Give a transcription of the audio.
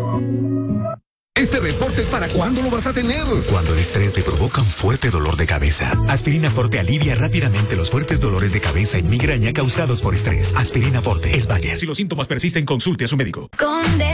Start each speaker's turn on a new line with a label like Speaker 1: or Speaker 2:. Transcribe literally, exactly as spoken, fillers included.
Speaker 1: ¿Este reporte para cuándo lo vas a tener?
Speaker 2: Cuando el estrés te provoca un fuerte dolor de cabeza. Aspirina Forte alivia rápidamente los fuertes dolores de cabeza y migraña causados por estrés. Aspirina Forte es Bayer.
Speaker 3: Si los síntomas persisten, consulte a su médico.
Speaker 4: Conde